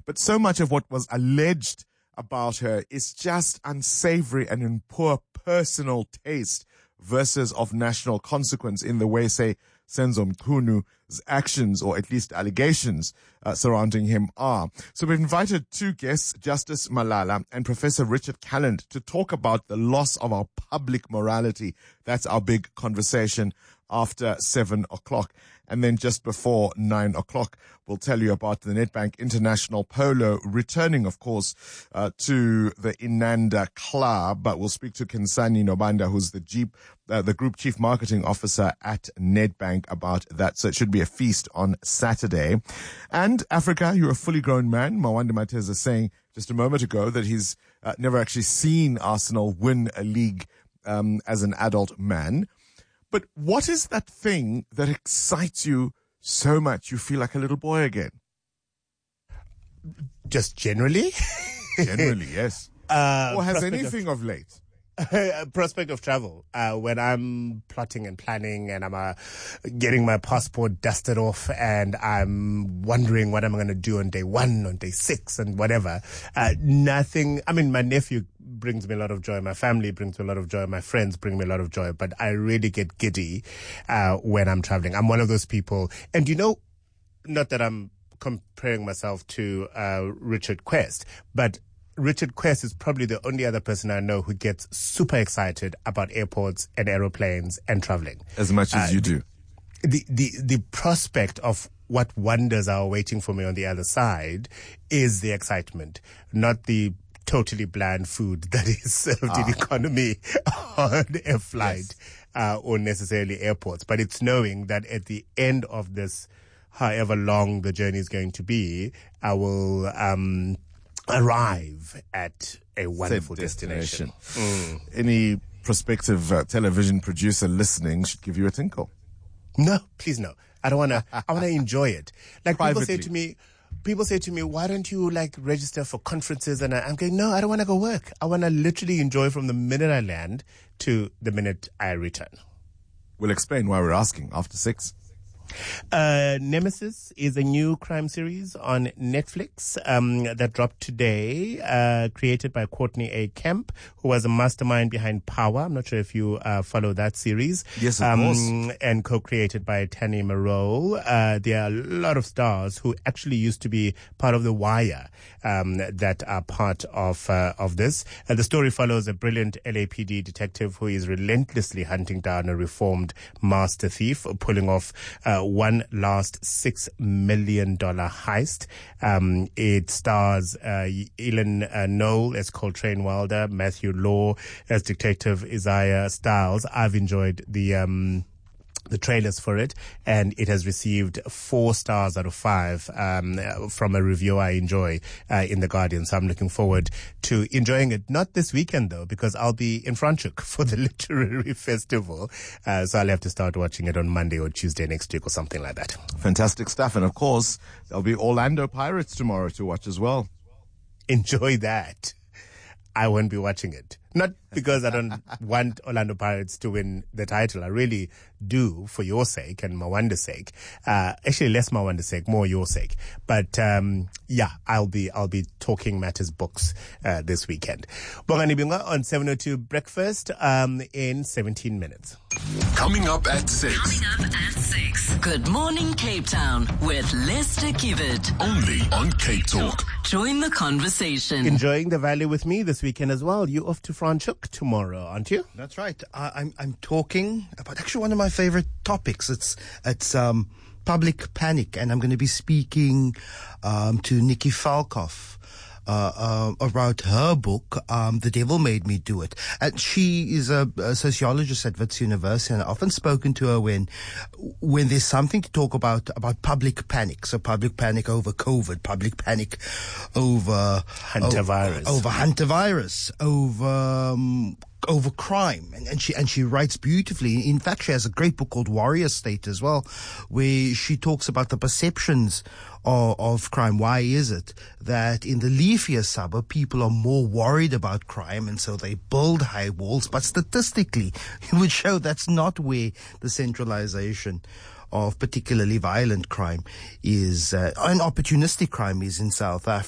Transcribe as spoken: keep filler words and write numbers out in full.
But so much of what was alleged about her is just unsavory and in poor personal taste versus of national consequence in the way, say, Senzo Mchunu's actions, or at least allegations uh, surrounding him are. So we've invited two guests, Justice Malala and Professor Richard Calland, to talk about the loss of our public morality. That's our big conversation after seven o'clock. And then just before nine o'clock, we'll tell you about the Nedbank International Polo returning, of course, uh, to the Inanda Club. But we'll speak to Kensani Nobanda, who's the Jeep, uh, the Group Chief Marketing Officer at Nedbank, about that. So it should be a feast on Saturday. And Africa, you're a fully grown man. Mawanda Mateza saying just a moment ago that he's uh, never actually seen Arsenal win a league um, as an adult man. But what is that thing that excites you so much you feel like a little boy again? Just generally? Generally, yes. Uh, or has prospect anything of, of late? prospect of travel. Uh, when I'm plotting and planning and I'm uh, getting my passport dusted off and I'm wondering what I'm going to do on day one, on day six and whatever. Uh, nothing. I mean, my nephew brings me a lot of joy. My family brings me a lot of joy. My friends bring me a lot of joy. But I really get giddy uh, when I'm traveling. I'm one of those people. And you know, not that I'm comparing myself to uh, Richard Quest, but Richard Quest is probably the only other person I know who gets super excited about airports and aeroplanes and traveling. As much as uh, you do. The, the, the prospect of what wonders are waiting for me on the other side is the excitement, not the totally bland food that is served ah. in economy on a flight yes. uh, or necessarily airports. But it's knowing that at the end of this, however long the journey is going to be, I will um, arrive at a wonderful Said destination. destination. Mm. Any prospective uh, television producer listening should give you a tinkle. No, please no. I don't want to. I want to enjoy it. Like Privately. people say to me, people say to me, why don't you like register for conferences? And I, I'm going, no, I don't want to go work. I want to literally enjoy from the minute I land to the minute I return. We'll explain why we're asking after six. Uh, Nemesis is a new crime series on Netflix um, that dropped today, uh, created by Courtney A. Kemp, who was a mastermind behind Power. I'm not sure if you uh, follow that series. Yes, of um, course. And co-created by Tani Moreau. Uh, there are a lot of stars who actually used to be part of The Wire um, that are part of uh, of this. Uh, the story follows a brilliant L A P D detective who is relentlessly hunting down a reformed master thief, pulling off uh, one last six million dollar heist. Um, it stars uh, Elin uh, Knoll as Coltrane Wilder, Matthew Law as Detective Isaiah Stiles. I've enjoyed the um, the trailers for it, and it has received four stars out of five um, from a review I enjoy uh, in The Guardian. So I'm looking forward to enjoying it. Not this weekend, though, because I'll be in Franschhoek for the literary festival. Uh, so I'll have to start watching it on Monday or Tuesday next week or something like that. Fantastic stuff. And, of course, there'll be Orlando Pirates tomorrow to watch as well. Enjoy that. I won't be watching it. Not because I don't want Orlando Pirates to win the title. I really do for your sake and Mawanda's sake. Uh, actually less Mawanda's sake, more your sake. But, um, yeah, I'll be, I'll be talking Matters books, uh, this weekend. Bongani Binga on seven oh two Breakfast, um, in seventeen minutes. Coming up at six. Coming up at six. Good morning, Cape Town with Lester Kibbert. Only on Cape Talk. Join the conversation. Enjoying the valley with me this weekend as well. You off to Franschhoek tomorrow, aren't you? That's right. I, I'm I'm talking about actually one of my favorite topics. It's it's um, public panic, and I'm going to be speaking um, to Nikki Falkoff uh, uh, about her book, um, The Devil Made Me Do It. And she is a, a sociologist at Wits University, and I've often spoken to her when when there's something to talk about about public panic. So public panic over COVID, public panic over hantavirus, over, over hantavirus, over um, over crime, and, and she and she writes beautifully. In fact, she has a great book called Warrior State as well, where she talks about the perceptions of, of crime. Why is it that in the leafier suburb people are more worried about crime, and so they build high walls? But statistically, it would show that's not where the centralization of particularly violent crime is, uh, and opportunistic crime is in South Africa.